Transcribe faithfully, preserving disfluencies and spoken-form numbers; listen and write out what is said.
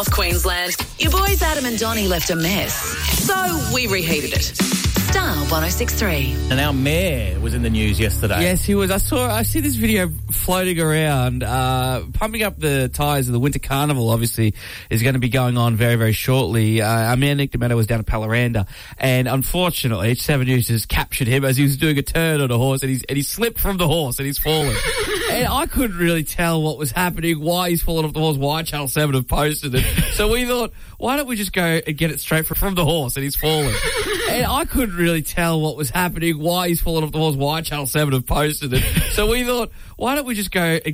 Queensland. Your boys Adam and Donnie left a mess, so we reheated it. Star one oh six three. And our mayor was in the news yesterday. Yes, he was. I saw. I see this video floating around, uh, pumping up the tyres of the Winter Carnival. Obviously, is going to be going on very, very shortly. Uh, our mayor Nick D'Amato was down at Pallaranda, and unfortunately, H seven News has captured him as he was doing a turn on a horse, and he's and he slipped from the horse and he's fallen. And I couldn't really tell what was happening, why he's fallen off the horse, why Channel seven have posted it. So we thought, why don't we just go and get it straight from, from the horse and he's fallen. And I couldn't really tell what was happening, why he's fallen off the horse, why Channel seven have posted it. So we thought, why don't we just go and